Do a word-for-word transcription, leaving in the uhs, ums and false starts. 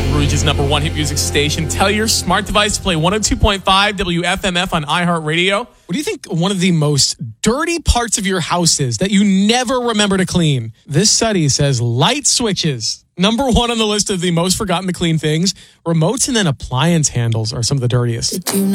Baton Rouge's number one hit music station. Tell your smart device to play one oh two point five W F M F on iHeartRadio. What do you think one of the most dirty parts of your house is that you never remember to clean? This study says light switches. Number one on the list of the most forgotten to clean things. Remotes and then appliance handles are some of the dirtiest.